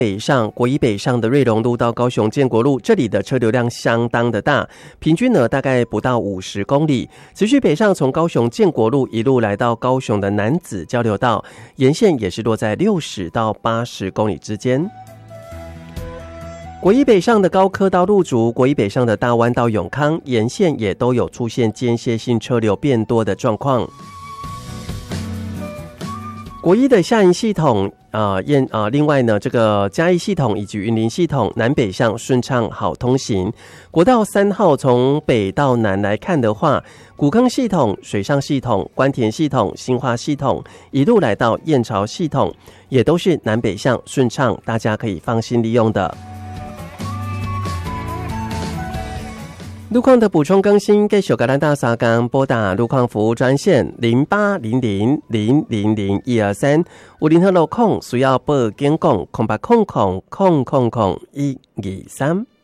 北上国一北上的瑞隆路到高雄建国路，这里的车流量相当的大，平均呢大概不到50公里。持续北上，从高雄建国路一路来到高雄的楠梓交流道，沿线也是落在60到80公里之间。国一北上的高科到路竹，国一北上的大湾到永康，沿线也都有出现间歇性车流变多的状况。国一的下营系统另外呢，这个嘉义系统以及云林系统南北向顺畅好通行。国道3号从北到南来看的话，古坑系统、水上系统、关田系统、新化系统一路来到燕巢系统，也都是南北向顺畅，大家可以放心利用的。路况的补充更新，继续跟咱大沙港拨打路况服务专线0800000123，有任何路况需要报警讲，0800000123。